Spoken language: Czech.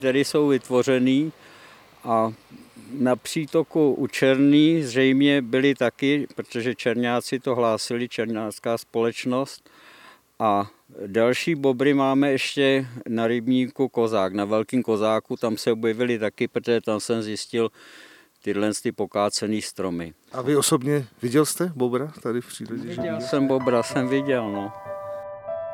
Tady jsou vytvořený a na přítoku u Černý zřejmě byli taky, protože černáci to hlásili, černácká společnost. A další bobry máme ještě na rybníku Kozák, na Velkým Kozáku, tam se objevily taky, protože tam jsem zjistil tyhle pokácený stromy. A vy osobně viděl jste bobra tady v přírodě? Viděl jsem bobra, jsem viděl, no.